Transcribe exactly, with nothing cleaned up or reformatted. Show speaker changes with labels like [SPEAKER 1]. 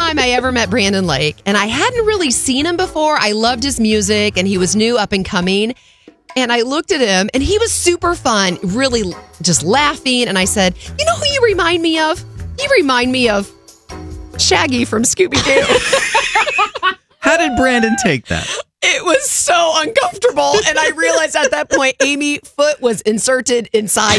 [SPEAKER 1] time I ever met Brandon Lake, and I hadn't really seen him before. I loved his music, and he was new, up and coming. And I looked at him, and he was super fun, really just laughing. And I said, you know who you remind me of? You remind me of Shaggy from Scooby-Doo.
[SPEAKER 2] How did Brandon take that?
[SPEAKER 1] It was so uncomfortable. And I realized at that point, Amy Foot was inserted inside